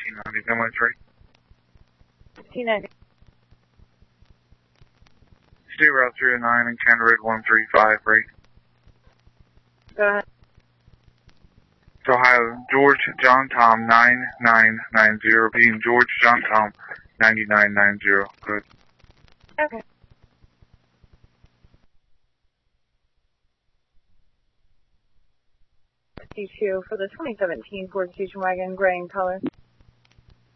1590, family tree. 1590. Stay route 309 and Canada Red 135, rate. Go ahead. To Ohio, George John Tom 9990, being George John Tom 9990. Good. Okay. C2 for the 2017 Ford station wagon, gray in color.